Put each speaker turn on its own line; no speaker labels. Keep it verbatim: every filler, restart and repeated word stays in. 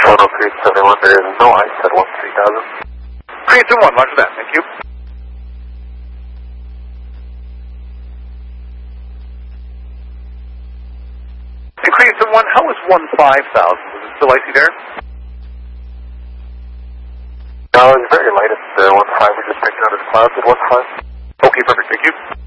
one oh three seven one, there is no ice at one three thousand.
three two one, roger that, thank you. Three two one, how is one five thousand? Is it still icy there?
No, it's very light at uh, one five. We're just picking out his clouds at one five.
Okay, perfect, thank you.